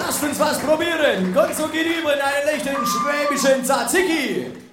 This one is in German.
lasst uns was probieren. Gonzo geht über in einen echten schwäbischen Tzatziki.